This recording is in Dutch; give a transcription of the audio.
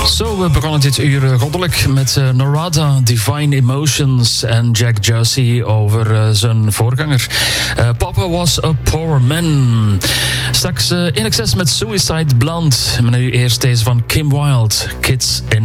Zo, we begonnen dit uur roddelijk met Narada, Divine Emotions en Jack Jersey over zijn voorganger. Papa was a poor man. Straks In Excess met Suicide Blonde. Maar nu eerst deze van Kim Wilde, Kids in